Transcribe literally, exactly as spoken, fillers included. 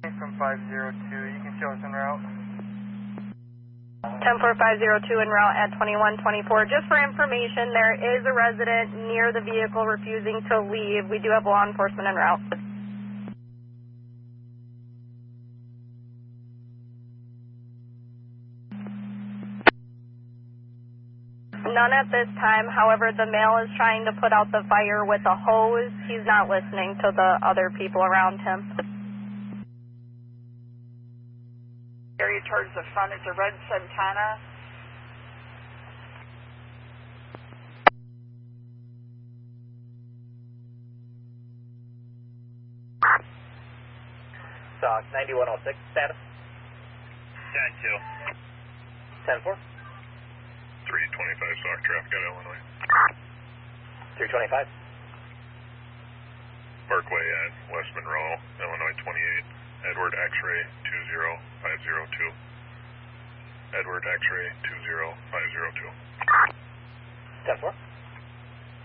From five zero two, you can show us en route. ten four five zero two en route at twenty-one twenty-four. Just for information, there is a resident near the vehicle refusing to leave. We do have law enforcement en route. None at this time. However, the male is trying to put out the fire with a hose. He's not listening to the other people around him. Area towards the front is a red Santana. Stock ninety-one oh six, status? ten two. ten four? three twenty-five, stock traffic out Illinois. three twenty-five? Parkway at West Monroe, Illinois twenty-eight. Edward X-ray two zero five zero two. Edward X-ray two zero five zero two. ten four?